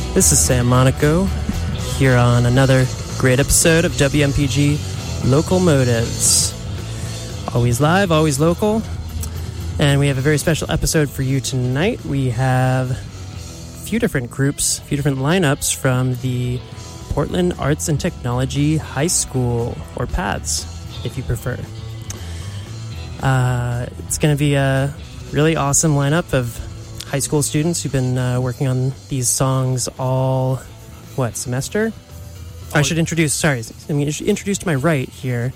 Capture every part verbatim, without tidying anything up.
This is Sam Monaco here on another great episode of W M P G Local Motives. Always live, always local. And we have a very special episode for you tonight. We have a few different groups, a few different lineups from the Portland Arts and Technology High School, or PATHS, if you prefer. Uh, it's going to be a really awesome lineup of high school students who've been uh, working on these songs all, what, semester? Oh, I should introduce, sorry, I mean, introduce to my right here,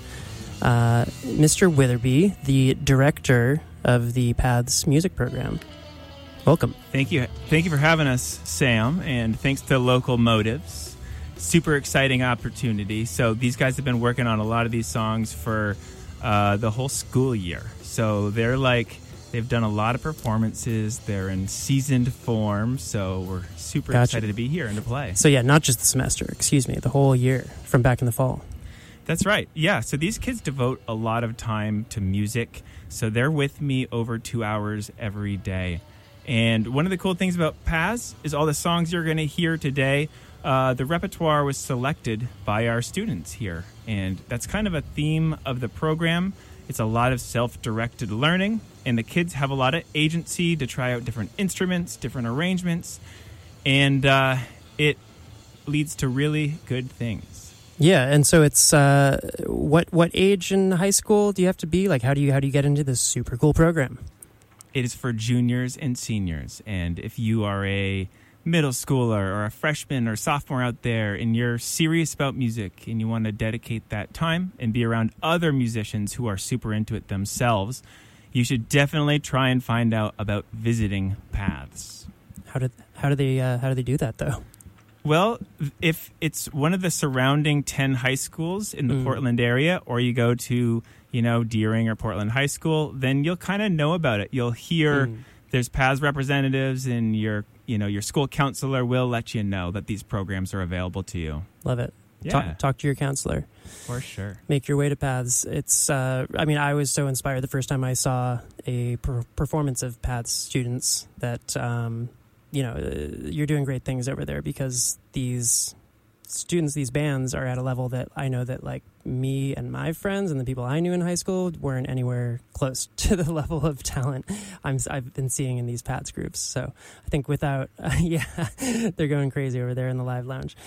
uh, Mister Witherby, the director of the PATHS music program. Welcome. Thank you. Thank you for having us, Sam, and thanks to Local Motives. Super exciting opportunity. So these guys have been working on a lot of these songs for uh, the whole school year. So they're like... They've done a lot of performances. They're in seasoned form, so we're super gotcha. excited to be here and to play. So yeah, not just the semester, excuse me, the whole year from back in the fall. That's right. Yeah, so these kids devote a lot of time to music, so they're with me over two hours every day. And one of the cool things about PATHS is all the songs you're going to hear today, uh, the repertoire was selected by our students here. And that's kind of a theme of the program. It's a lot of self-directed learning, and the kids have a lot of agency to try out different instruments, different arrangements, and uh, it leads to really good things. Yeah, and so it's uh, what what age in high school do you have to be? Like, how do you how do you get into this super cool program? It is for juniors and seniors, and if you are a middle schooler or a freshman or sophomore out there and you're serious about music and you want to dedicate that time and be around other musicians who are super into it themselves, you should definitely try and find out about visiting PATHS. How did how do they uh, how do they do that though? Well, if it's one of the surrounding ten high schools in the mm. Portland area, or you go to, you know, Deering or Portland High School, then you'll kind of know about it. You'll hear mm. there's PATHS representatives, and your you know your school counselor will let you know that these programs are available to you. Love it. Yeah. Talk, talk to your counselor. For sure. Make your way to PATHS. It's, uh, I mean, I was so inspired the first time I saw a per- performance of PATHS students that, um, you know, uh, you're doing great things over there, because these students, these bands are at a level that I know that, like, me and my friends and the people I knew in high school weren't anywhere close to the level of talent I'm, I've been seeing in these PATHS groups. So I think without, uh, yeah, they're going crazy over there in the live lounge.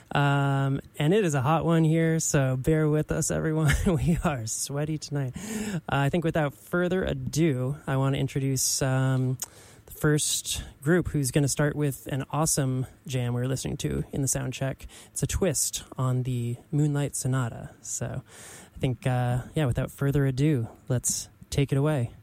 Um, and it is a hot one here, so bear with us, everyone. We are sweaty tonight. Uh, I think without further ado, I want to introduce um, the first group who's going to start with an awesome jam we're listening to in the sound check. It's a twist on the Moonlight Sonata. So I think, uh, yeah, without further ado, let's take it away.